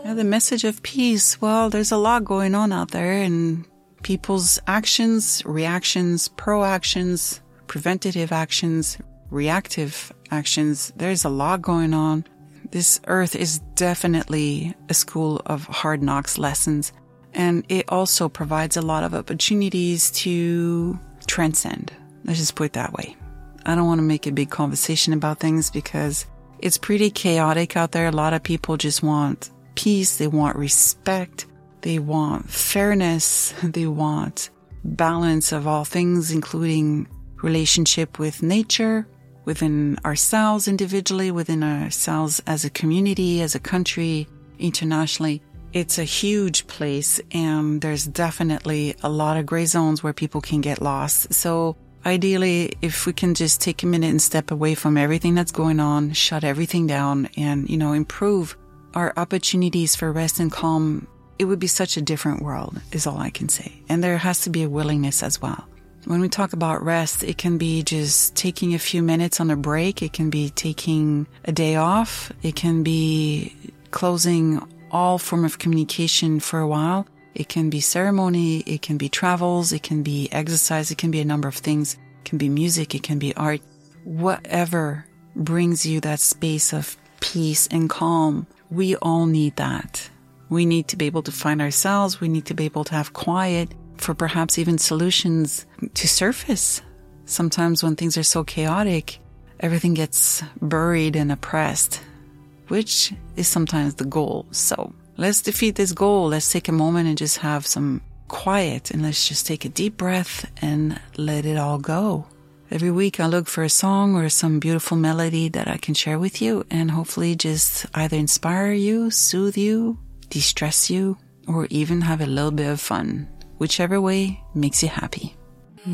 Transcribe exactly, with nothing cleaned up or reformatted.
Yeah, the message of peace. Well, there's a lot going on out there, and people's actions, reactions, proactions, preventative actions, reactive actions. There's a lot going on. This earth is definitely a school of hard knocks lessons, and it also provides a lot of opportunities to transcend. Let's just put it that way. I don't want to make a big conversation about things because it's pretty chaotic out there. A lot of people just want peace. They want respect. They want fairness. They want balance of all things, including relationship with nature, within ourselves individually, within ourselves as a community, as a country, internationally. It's a huge place, and there's definitely a lot of gray zones where people can get lost. So ideally, if we can just take a minute and step away from everything that's going on, shut everything down, and, you know, improve our opportunities for rest and calm, it would be such a different world, is all I can say. And there has to be a willingness as well. When we talk about rest, it can be just taking a few minutes on a break. It can be taking a day off. It can be closing all form of communication for a while. It can be ceremony. It can be travels. It can be exercise. It can be a number of things. It can be music. It can be art. Whatever brings you that space of peace and calm, we all need that. We need to be able to find ourselves. We need to be able to have quiet for perhaps even solutions to surface. Sometimes when things are so chaotic, everything gets buried and oppressed, which is sometimes the goal. So let's defeat this goal. Let's take a moment and just have some quiet, and let's just take a deep breath and let it all go. Every week I look for a song or some beautiful melody that I can share with you, and hopefully just either inspire you, soothe you, de-stress you, or even have a little bit of fun. Whichever way makes you happy.